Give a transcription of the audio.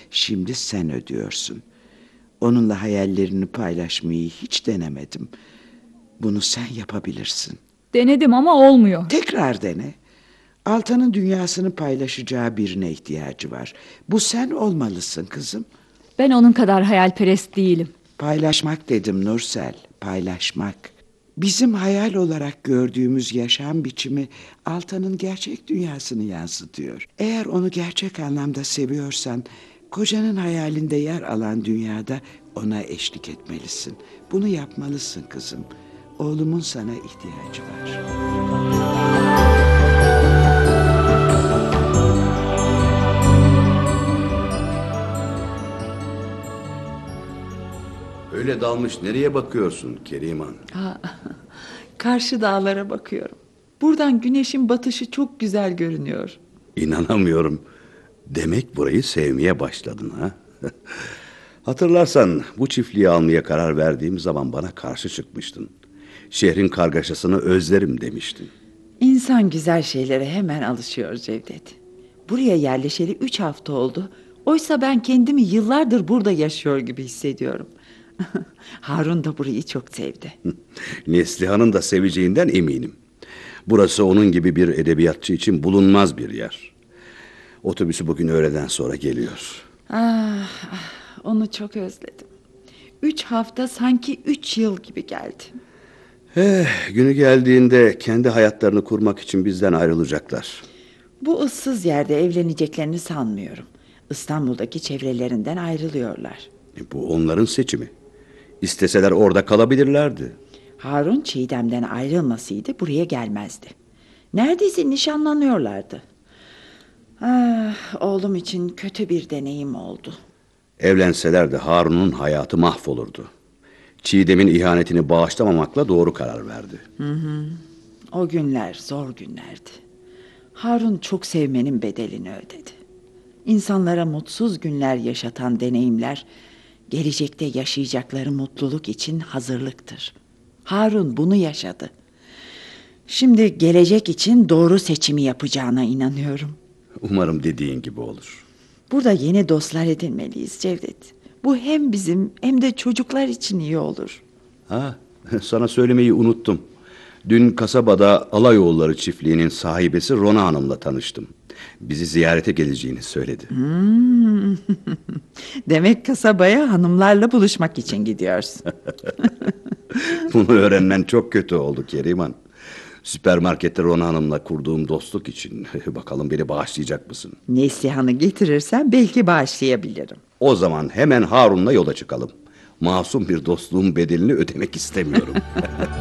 Şimdi sen ödüyorsun. Onunla hayallerini paylaşmayı hiç denemedim. Bunu sen yapabilirsin. Denedim ama olmuyor. Tekrar dene. Altan'ın dünyasını paylaşacağı birine ihtiyacı var. Bu sen olmalısın kızım. Ben onun kadar hayalperest değilim. Paylaşmak dedim Nursel, paylaşmak. Bizim hayal olarak gördüğümüz yaşam biçimi Altan'ın gerçek dünyasını yansıtıyor. Eğer onu gerçek anlamda seviyorsan, kocanın hayalinde yer alan dünyada ona eşlik etmelisin. Bunu yapmalısın kızım. Oğlumun sana ihtiyacı var. Öyle dalmış nereye bakıyorsun Keriman? Karşı dağlara bakıyorum. Buradan güneşin batışı çok güzel görünüyor. İnanamıyorum. Demek burayı sevmeye başladın ha? Hatırlarsan bu çiftliği almaya karar verdiğim zaman bana karşı çıkmıştın. Şehrin kargaşasını özlerim demiştin. İnsan güzel şeylere hemen alışıyor Cevdet. Buraya yerleşeli 3 hafta oldu. Oysa ben kendimi yıllardır burada yaşıyor gibi hissediyorum. Harun da burayı çok sevdi. Neslihan'ın da seveceğinden eminim. Burası onun gibi bir edebiyatçı için bulunmaz bir yer. Otobüsü bugün öğleden sonra geliyor. Onu çok özledim. 3 hafta sanki 3 yıl gibi geldi. Günü geldiğinde kendi hayatlarını kurmak için bizden ayrılacaklar. Bu ıssız yerde evleneceklerini sanmıyorum. İstanbul'daki çevrelerinden ayrılıyorlar. Bu onların seçimi. İsteseler orada kalabilirlerdi. Harun Çiğdem'den ayrılmasaydı buraya gelmezdi. Neredeyse nişanlanıyorlardı. Oğlum için kötü bir deneyim oldu. Evlenseler de Harun'un hayatı mahvolurdu. Çiğdem'in ihanetini bağışlamamakla doğru karar verdi. O günler zor günlerdi. Harun çok sevmenin bedelini ödedi. İnsanlara mutsuz günler yaşatan deneyimler, gelecekte yaşayacakları mutluluk için hazırlıktır. Harun bunu yaşadı. Şimdi gelecek için doğru seçimi yapacağına inanıyorum. Umarım dediğin gibi olur. Burada yeni dostlar edinmeliyiz Cevdet. Bu hem bizim hem de çocuklar için iyi olur. Sana söylemeyi unuttum. Dün kasabada Alayoğulları çiftliğinin sahibesi Rona Hanım'la tanıştım. Bizi ziyarete geleceğini söyledi. Demek kasabaya hanımlarla buluşmak için gidiyorsun. Bunu öğrenmen çok kötü oldu Keriman. Süpermarkette Rona Hanım'la kurduğum dostluk için bakalım beni bağışlayacak mısın? Neslihan'ı getirirsen belki bağışlayabilirim. O zaman hemen Harun'la yola çıkalım. Masum bir dostluğun bedelini ödemek istemiyorum.